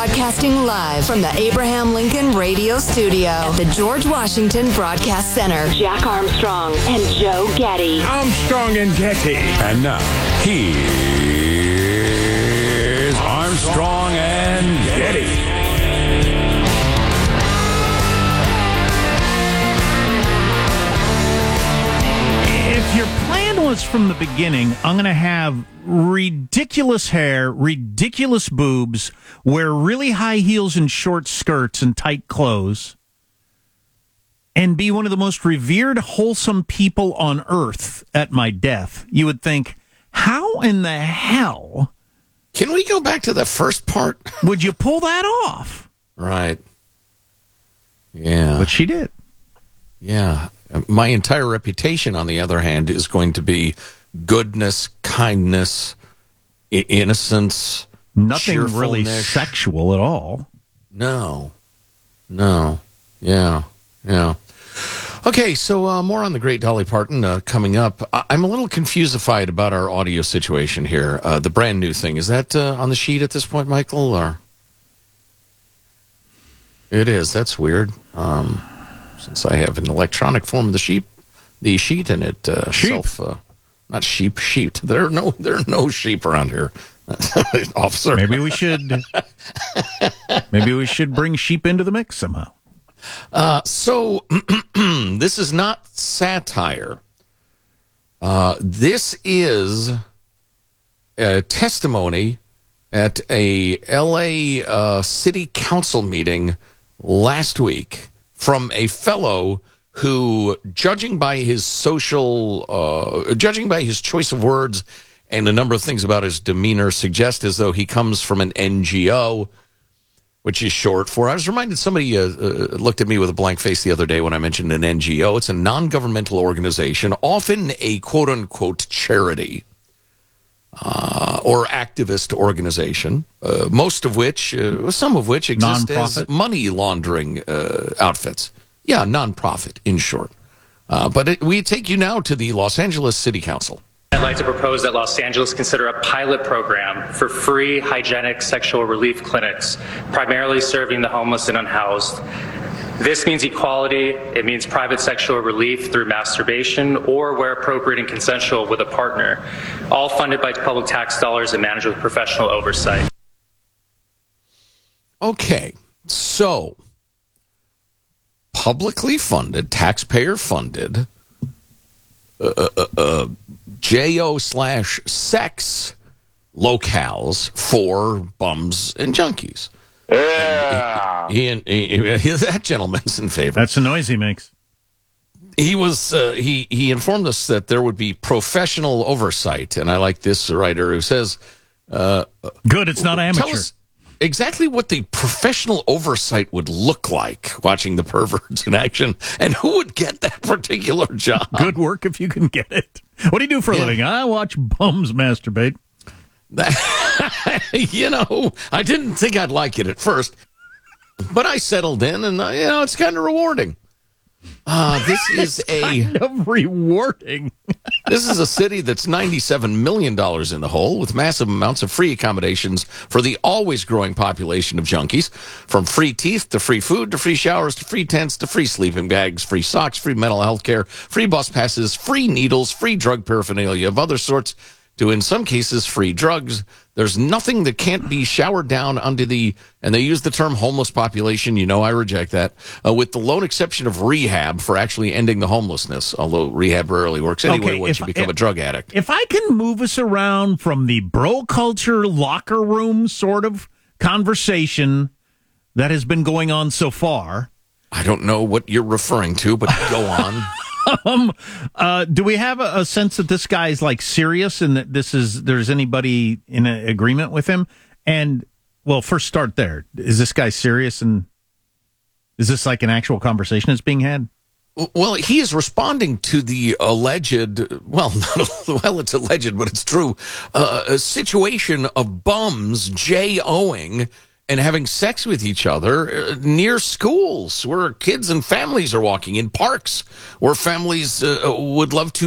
Broadcasting live from the Abraham Lincoln Radio Studio at the George Washington Broadcast Center. Jack Armstrong and Joe Getty. Armstrong and Getty. And now, here's Armstrong and Getty. If your plan was from the beginning, I'm going to have ridiculous hair, ridiculous boobs, wear really high heels and short skirts and tight clothes, and be one of the most revered, wholesome people on earth at my death, you would think, how in the hell... Can we go back to the first part? Would you pull that off? Right. Yeah. But she did. Yeah. My entire reputation, on the other hand, is going to be goodness, kindness, innocence, nothing really sexual at all. No. Yeah. Okay, so more on the great Dolly Parton coming up. I'm a little confused-ified about our audio situation here. The brand new thing. Is that on the sheet at this point, Michael? Or it is. That's weird. Since I have an electronic form of the sheet, and it not sheep. There are no sheep around here, officer. Maybe we should bring sheep into the mix somehow. So this is not satire. This is a testimony at a L.A. City Council meeting last week from a fellow who, judging by his choice of words and a number of things about his demeanor, suggest as though he comes from an NGO, which is short for, I was reminded, somebody looked at me with a blank face the other day when I mentioned an NGO. It's a non-governmental organization, often a quote-unquote charity or activist organization, some of which exist as money laundering outfits. Yeah, non-profit, in short. But we take you now to the Los Angeles City Council. I'd like to propose that Los Angeles consider a pilot program for free hygienic sexual relief clinics, primarily serving the homeless and unhoused. This means equality. It means private sexual relief through masturbation or, where appropriate and consensual, with a partner, all funded by public tax dollars and managed with professional oversight. Okay, so publicly funded, taxpayer-funded, JO/sex locales for bums and junkies. Yeah. That gentleman's in favor. That's the noise he makes. He was he informed us that there would be professional oversight, and I like this writer who says, good, it's not amateur. Tell us exactly what the professional oversight would look like, watching the perverts in action, and who would get that particular job. Good work if you can get it. What do you do for a living? I watch bums masturbate. I didn't think I'd like it at first, but I settled in, and it's kind of rewarding. This is kind of rewarding. This is a city that's $97 million in the hole, with massive amounts of free accommodations for the always growing population of junkies, from free teeth to free food to free showers to free tents to free sleeping bags, free socks, free mental health care, free bus passes, free needles, free drug paraphernalia of other sorts, to, in some cases, free drugs. There's nothing that can't be showered down onto the, and they use the term homeless population, I reject that, with the lone exception of rehab for actually ending the homelessness, although rehab rarely works anyway once you become a drug addict. If I can move us around from the bro culture locker room sort of conversation that has been going on so far. I don't know what you're referring to, but go on. Do we have a sense that this guy is serious and that there's anybody in agreement with him? And first start there. Is this guy serious, and is this an actual conversation that's being had? Well, he is responding to the alleged, it's alleged, but it's true, a situation of bums J-O-ing and having sex with each other near schools where kids and families are walking, in parks where families would love to